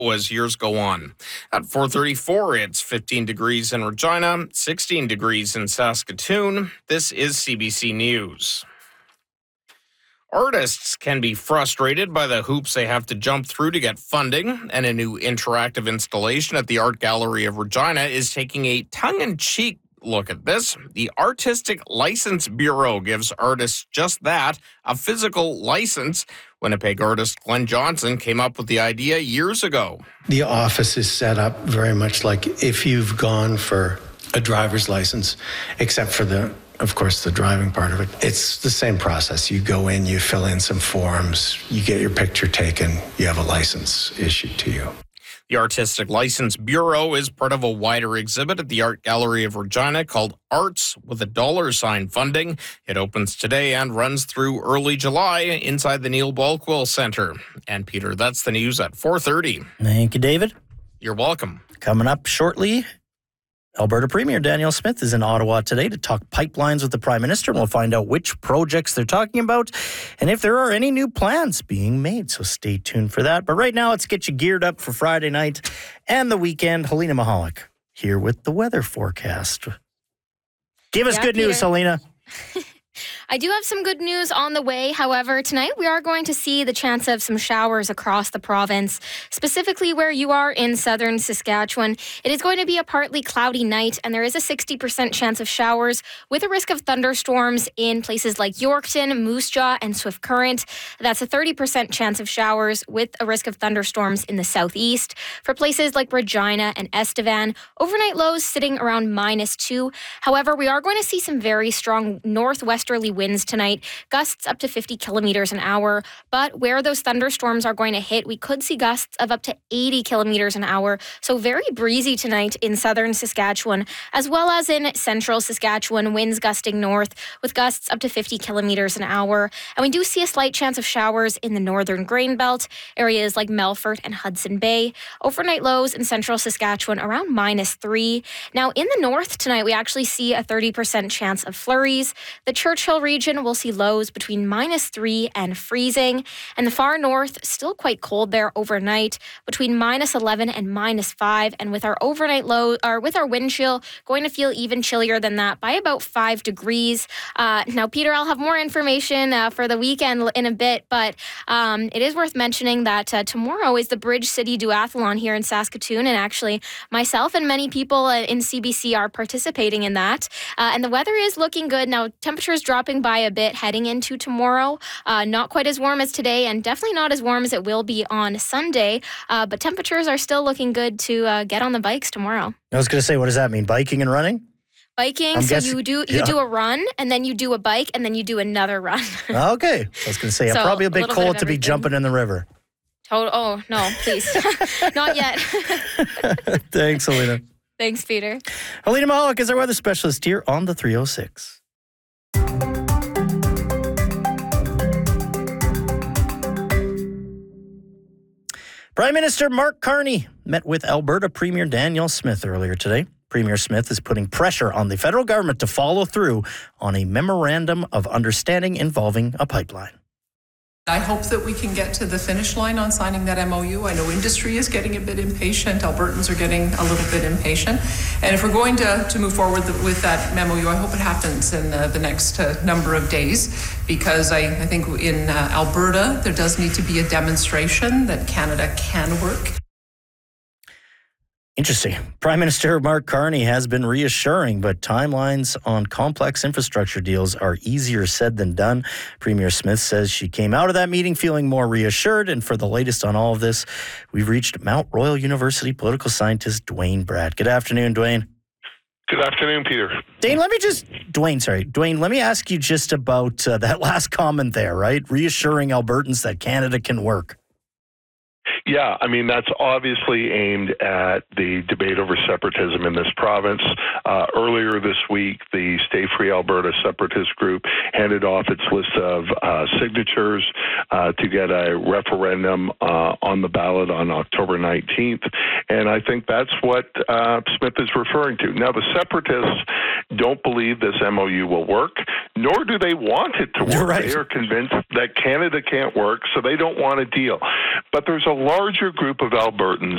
as years go on. At 4:34, it's 15 degrees in Regina, 16 degrees in Saskatoon. This is CBC News. Artists can be frustrated by the hoops they have to jump through to get funding, and a new interactive installation at the Art Gallery of Regina is taking a tongue-in-cheek look at this. The Artistic License Bureau gives artists just that, a physical license. Winnipeg artist Glenn Johnson came up with the idea years ago. The office is set up very much like if you've gone for a driver's license, except for of course, the driving part of it. It's the same process. You go in, you fill in some forms, you get your picture taken, you have a license issued to you. The Artistic License Bureau is part of a wider exhibit at the Art Gallery of Regina called Arts with a $sign funding. It opens today and runs through early July inside the Neil Balkwell Centre. And Peter, that's the news at 4:30. Thank you, David. You're welcome. Coming up shortly, Alberta Premier Danielle Smith is in Ottawa today to talk pipelines with the Prime Minister. We'll find out which projects they're talking about and if there are any new plans being made. So stay tuned for that. But right now, let's get you geared up for Friday night and the weekend. Helena Mahalik here with the weather forecast. Give us good news, Helena. I do have some good news on the way. However, tonight we are going to see the chance of some showers across the province, specifically where you are in southern Saskatchewan. It is going to be a partly cloudy night, and there is a 60% chance of showers with a risk of thunderstorms in places like Yorkton, Moose Jaw, and Swift Current. That's a 30% chance of showers with a risk of thunderstorms in the southeast. For places like Regina and Estevan, overnight lows sitting around -2. However, we are going to see some very strong northwesterly winds tonight, gusts up to 50 kilometers an hour. But where those thunderstorms are going to hit, we could see gusts of up to 80 kilometers an hour. So very breezy tonight in southern Saskatchewan, as well as in central Saskatchewan, winds gusting north with gusts up to 50 kilometers an hour. And we do see a slight chance of showers in the northern grain belt, areas like Melfort and Hudson Bay. Overnight lows in central Saskatchewan around -3. Now in the north tonight, we actually see a 30% chance of flurries. The Churchill region will see lows between -3 and freezing. And the far north, still quite cold there overnight, between -11 and -5. And with our overnight low, or with our wind chill, going to feel even chillier than that by about 5 degrees. Now, Peter, I'll have more information for the weekend in a bit, but it is worth mentioning that tomorrow is the Bridge City Duathlon here in Saskatoon. And actually, myself and many people in CBC are participating in that. And the weather is looking good. Now, temperatures dropping by a bit heading into tomorrow. Not quite as warm as today, and definitely not as warm as it will be on Sunday. But temperatures are still looking good to get on the bikes tomorrow. I was going to say, what does that mean? Biking and running? Biking, you do a run, and then you do a bike, and then you do another run. Okay. I was going to say, so probably a bit cold to be jumping in the river. Oh, no, please. Not yet. Thanks, Helena. Thanks, Peter. Helena Mahalik is our weather specialist here on the 306. Prime Minister Mark Carney met with Alberta Premier Danielle Smith earlier today. Premier Smith is putting pressure on the federal government to follow through on a memorandum of understanding involving a pipeline. I hope that we can get to the finish line on signing that MOU. I know industry is getting a bit impatient. Albertans are getting a little bit impatient. And if we're going to move forward with that MOU, I hope it happens in the next number of days, because I think in Alberta, there does need to be a demonstration that Canada can work. Interesting. Prime Minister Mark Carney has been reassuring, but timelines on complex infrastructure deals are easier said than done. Premier Smith says she came out of that meeting feeling more reassured. And for the latest on all of this, we've reached Mount Royal University political scientist Dwayne Bratt. Good afternoon, Dwayne. Good afternoon, Peter. Dwayne, let me ask you just about that last comment there, right? Reassuring Albertans that Canada can work. Yeah, I mean, that's obviously aimed at the debate over separatism in this province. Earlier this week, the Stay Free Alberta separatist group handed off its list of signatures to get a referendum on the ballot on October 19th. And I think that's what Smith is referring to. Now, the separatists don't believe this MOU will work, nor do they want it to work. Right. They are convinced that Canada can't work, so they don't want a deal. But there's a larger group of Albertans